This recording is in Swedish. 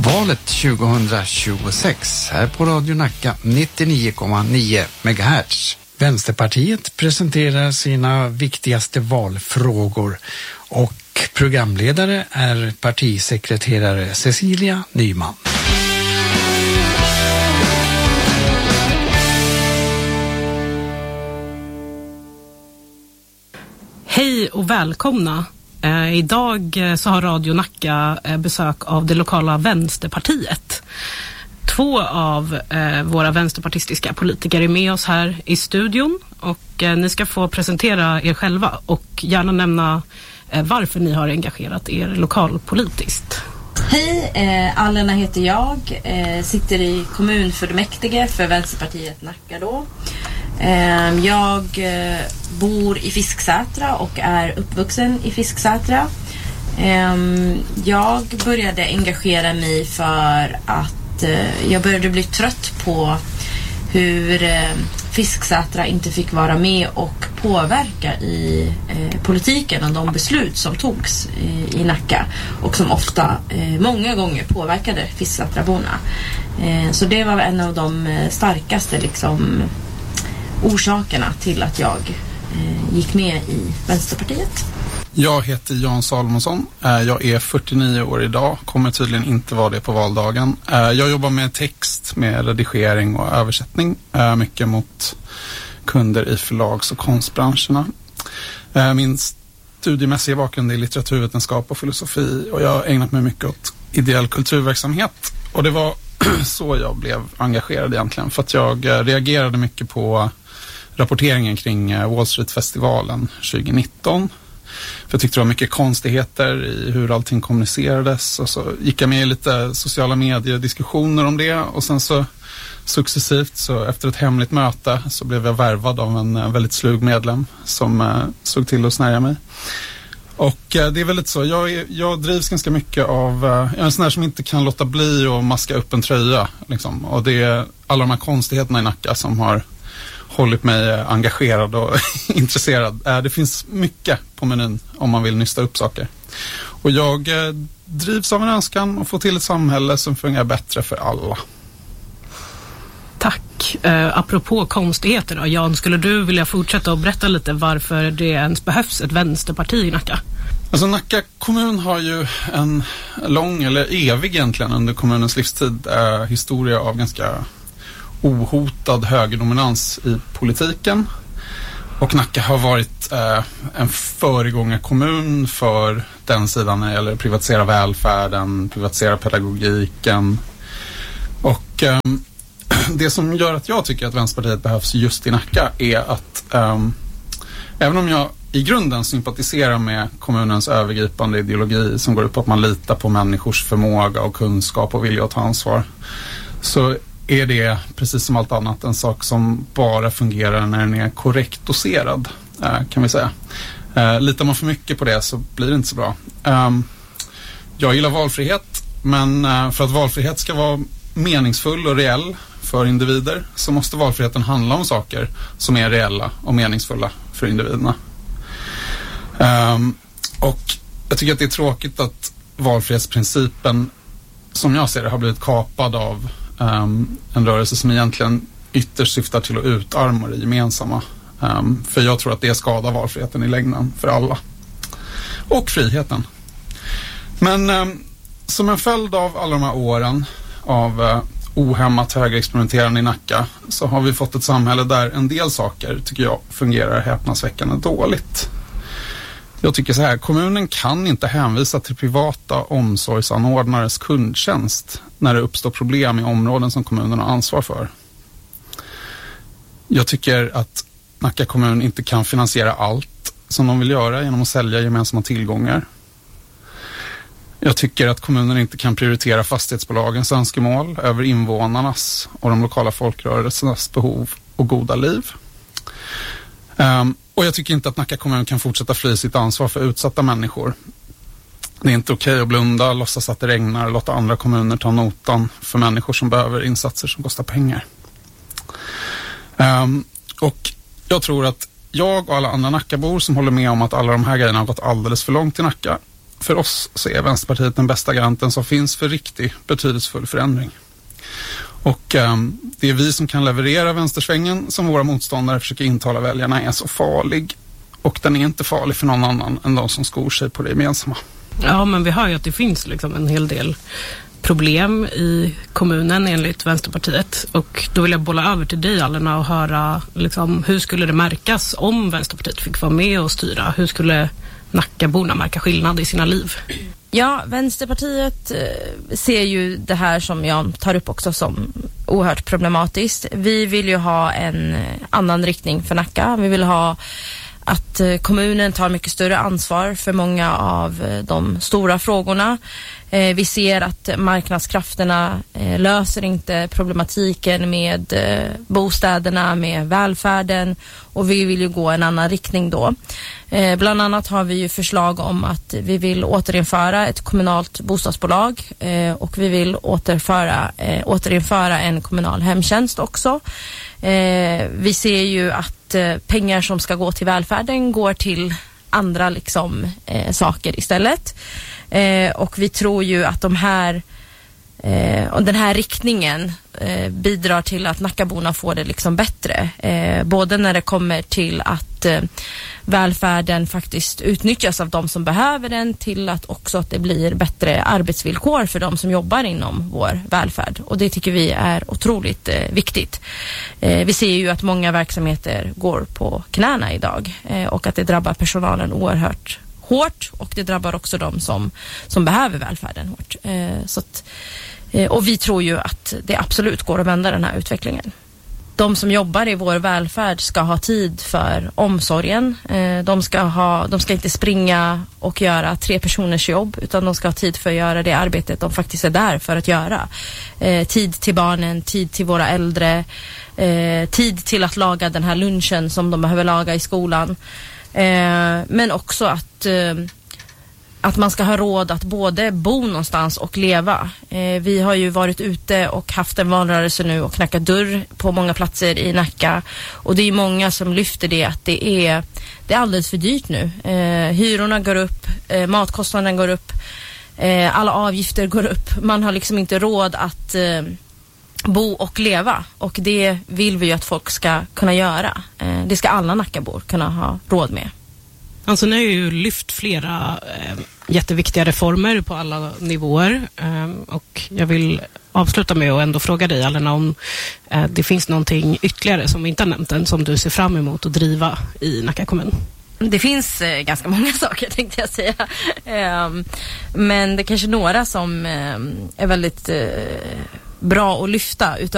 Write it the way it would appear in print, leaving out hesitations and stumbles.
Valet 2026 här på Radio Nacka 99,9 MHz. Vänsterpartiet presenterar sina viktigaste valfrågor och programledare är partisekreterare Cecilia Nyman. Hej och välkomna. Idag så har Radio Nacka besök av det lokala Vänsterpartiet. 2 av våra vänsterpartistiska politiker är med oss här i studion och ni ska få presentera er själva och gärna nämna varför ni har engagerat er lokalpolitiskt. Hej, Alena heter jag, sitter i kommunfullmäktige för Vänsterpartiet Nacka då. Jag bor i Fisksätra och är uppvuxen i Fisksätra. Jag började engagera mig för att jag började bli trött på hur Fisksätra inte fick vara med och påverka i politiken och de beslut som togs i Nacka och som ofta, många gånger påverkade Fisksätraborna. Så det var en av de starkaste orsakerna till att jag gick med i Vänsterpartiet. Jag heter Jan Salomonsson. Jag är 49 år idag. Kommer tydligen inte vara det på valdagen. Jag jobbar med text, med redigering och översättning. Mycket mot kunder i förlags- och konstbranscherna. Min studiemässiga bakgrund är litteraturvetenskap och filosofi. Och jag har ägnat mig mycket åt ideell kulturverksamhet. Och det var så jag blev engagerad egentligen. För att jag reagerade mycket på rapporteringen kring Wall Street-festivalen 2019. För jag tyckte det var mycket konstigheter i hur allting kommunicerades. Och så gick jag med i lite sociala medier-diskussioner om det. Och sen så successivt, så efter ett hemligt möte, så blev jag värvad av en väldigt slug medlem som såg till att snärja mig. Och det är väldigt så, jag drivs ganska mycket av, jag är en sån här som inte kan låta bli att maska upp en tröja. Liksom. Och det är alla de här konstigheterna i Nacka som har hållit mig engagerad och intresserad. Det finns mycket på menyn om man vill nysta upp saker. Och jag drivs av en önskan att få till ett samhälle som fungerar bättre för alla. Tack. Apropå konstigheter då, Jan, skulle du vilja fortsätta och berätta lite varför det ens behövs ett vänsterparti i Nacka? Alltså Nacka kommun har ju en lång, eller evig egentligen under kommunens livstid, historia av ganska ohotad högerdominans i politiken. Och Nacka har varit en föregångarkommun för den sidan när det gäller att privatisera välfärden, privatisera pedagogiken. Och det som gör att jag tycker att Vänsterpartiet behövs just i Nacka är att även om jag i grunden sympatiserar med kommunens övergripande ideologi som går ut på att man litar på människors förmåga och kunskap och vilja att ta ansvar, så är det, precis som allt annat, en sak som bara fungerar när den är korrekt doserad, kan vi säga. Litar man för mycket på det så blir det inte så bra. Jag gillar valfrihet, men för att valfrihet ska vara meningsfull och reell för individer så måste valfriheten handla om saker som är reella och meningsfulla för individerna. Och jag tycker att det är tråkigt att valfrihetsprincipen, som jag ser det, har blivit kapad av en rörelse som egentligen ytterst syftar till att utarma det gemensamma. För jag tror att det skadar valfriheten i längden för alla. Och friheten. Men som en följd av alla de här åren av ohämmat högerexperimenterande i Nacka så har vi fått ett samhälle där en del saker, tycker jag, fungerar häpnadsväckande dåligt. Jag tycker så här, kommunen kan inte hänvisa till privata omsorgsanordnares kundtjänst när det uppstår problem i områden som kommunen har ansvar för. Jag tycker att Nacka kommun inte kan finansiera allt som de vill göra genom att sälja gemensamma tillgångar. Jag tycker att kommunen inte kan prioritera fastighetsbolagens önskemål över invånarnas och de lokala folkrörelsernas behov och goda liv. Och jag tycker inte att Nacka kommun kan fortsätta fly sitt ansvar för utsatta människor. Det är inte okej att blunda, låtsas att det regnar och låta andra kommuner ta notan för människor som behöver insatser som kostar pengar. Och jag tror att jag och alla andra Nackabor som håller med om att alla de här grejerna har gått alldeles för långt i Nacka för oss så är Vänsterpartiet den bästa garanten som finns för riktig betydelsefull förändring. Och det är vi som kan leverera vänstersvängen som våra motståndare försöker intala väljarna är så farlig. Och den är inte farlig för någon annan än de som skor sig på det gemensamma. Ja, men vi hör ju att det finns liksom en hel del problem i kommunen enligt Vänsterpartiet. Och då vill jag bolla över till dig, Alena, och höra liksom, hur skulle det märkas om Vänsterpartiet fick vara med och styra? Hur skulle Nackaborna märka skillnad i sina liv? Ja, Vänsterpartiet ser ju det här som jag tar upp också som oerhört problematiskt. Vi vill ju ha en annan riktning för Nacka. Vi vill ha att kommunen tar mycket större ansvar för många av de stora frågorna. Vi ser att marknadskrafterna löser inte problematiken med bostäderna, med välfärden, och vi vill ju gå en annan riktning då. Bland annat har vi ju förslag om att vi vill återinföra ett kommunalt bostadsbolag och vi vill återinföra en kommunal hemtjänst också. Vi ser ju att pengar som ska gå till välfärden går till andra liksom, saker istället. Och vi tror ju att den här riktningen bidrar till att Nackaborna får det liksom bättre. Både när det kommer till att välfärden faktiskt utnyttjas av de som behöver den, till att också att det blir bättre arbetsvillkor för de som jobbar inom vår välfärd. Och det tycker vi är otroligt viktigt. Vi ser ju att många verksamheter går på knäna idag och att det drabbar personalen oerhört hårt, och det drabbar också de som behöver välfärden hårt. Och vi tror ju att det absolut går att vända den här utvecklingen. De som jobbar i vår välfärd ska ha tid för omsorgen. De ska inte springa och göra 3 personers jobb, utan de ska ha tid för att göra det arbetet de faktiskt är där för att göra. Tid till barnen, tid till våra äldre, tid till att laga den här lunchen som de behöver laga i skolan. Men också att man ska ha råd att både bo någonstans och leva. Vi har ju varit ute och haft en valrörelse nu och knackat dörr på många platser i Nacka. Och det är många som lyfter det, att det är alldeles för dyrt nu. Hyrorna går upp, matkostnaden går upp, alla avgifter går upp. Man har liksom inte råd att bo och leva. Och det vill vi ju att folk ska kunna göra. Det ska alla Nackabor kunna ha råd med. Alltså ni har ju lyft flera jätteviktiga reformer på alla nivåer, och jag vill avsluta med att ändå fråga dig, Alena, om det finns någonting ytterligare som vi inte har nämnt än som du ser fram emot att driva i Nacka kommun. Det finns ganska många saker, tänkte jag säga. Men det är kanske några som är väldigt bra att lyfta utöver